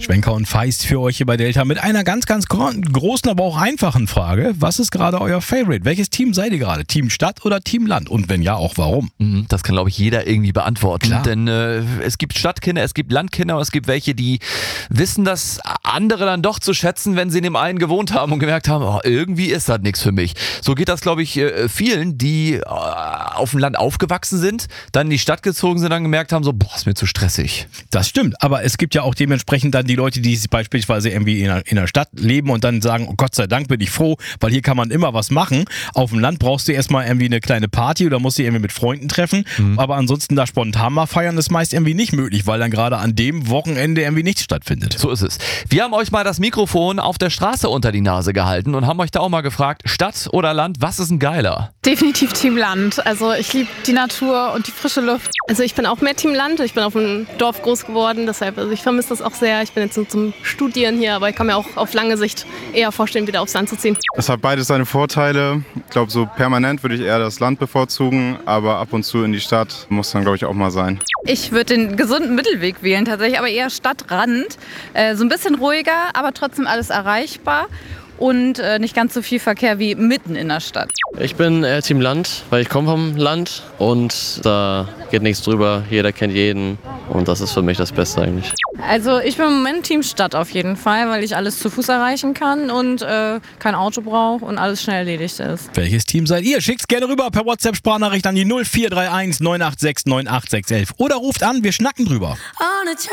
Schwenker und Feist für euch hier bei Delta mit einer ganz, ganz großen, aber auch einfachen Frage. Was ist gerade euer Favorite? Welches Team seid ihr gerade? Team Stadt oder Team Land? Und wenn ja, auch warum? Das kann, glaube ich, jeder irgendwie beantworten. Klar. Denn es gibt Stadtkinder, es gibt Landkinder und es gibt welche, die wissen das andere dann doch zu schätzen, wenn sie in dem einen gewohnt haben und gemerkt haben, oh, irgendwie ist das nichts für mich. So geht das, glaube ich, vielen, die auf dem Land aufgewachsen sind, dann in die Stadt gezogen sind, dann gemerkt haben, so, boah, ist mir zu stressig. Das stimmt, aber es gibt ja auch dementsprechend dann die Leute, die beispielsweise irgendwie in der Stadt leben und dann sagen, oh Gott sei Dank bin ich froh, weil hier kann man immer was machen. Auf dem Land brauchst du erstmal irgendwie eine kleine Party oder musst dich irgendwie mit Freunden treffen, aber ansonsten da spontan mal feiern ist meist irgendwie nicht möglich, weil dann gerade an dem Wochenende irgendwie nichts stattfindet. So ist es. Wir haben euch mal das Mikrofon auf der Straße unter die Nase gehalten und haben euch da auch mal gefragt, Stadt oder Land, was ist denn geiler? Definitiv Team Land. Also ich liebe die Natur und die frische Luft. Also ich bin auch mehr Team Land. Ich bin auf dem Dorf groß geworden, deshalb, also ich vermisse das auch sehr. Ich bin jetzt nur zum Studieren hier, aber ich kann mir auch auf lange Sicht eher vorstellen, wieder aufs Land zu ziehen. Es hat beides seine Vorteile. Ich glaube, so permanent würde ich eher das Land bevorzugen, aber ab und zu in die Stadt muss dann, glaube ich, auch mal sein. Ich würde den gesunden Mittelweg wählen tatsächlich, aber eher Stadtrand. So ein bisschen ruhiger, aber trotzdem alles erreichbar. Und nicht ganz so viel Verkehr wie mitten in der Stadt. Ich bin eher Team Land, weil ich komme vom Land und da geht nichts drüber. Jeder kennt jeden und das ist für mich das Beste eigentlich. Also ich bin im Moment Team Stadt auf jeden Fall, weil ich alles zu Fuß erreichen kann und kein Auto brauche und alles schnell erledigt ist. Welches Team seid ihr? Schickt's gerne rüber per WhatsApp-Sprachnachricht an die 0431 986 98611 oder ruft an, wir schnacken drüber.